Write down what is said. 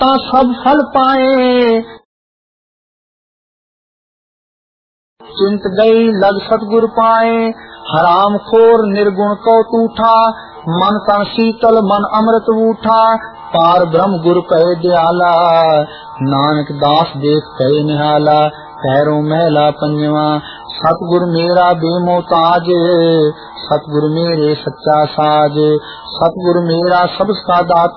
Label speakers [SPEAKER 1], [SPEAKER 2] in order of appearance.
[SPEAKER 1] ता सब फल पाए। चिंत गई लग सतगुर पाए, हराम खोर निर्गुण को टूठा, मन तन शीतल मन अमृत उठा, पार ब्रह्म गुरु कहे दयाला, नानक दास देख कहे निहाला, पैरों मैला पंजवा, सतगुर मेरा बेमोताज, सतगुर मेरे सच्चा साज, सतगुर मेरा सबका दाता।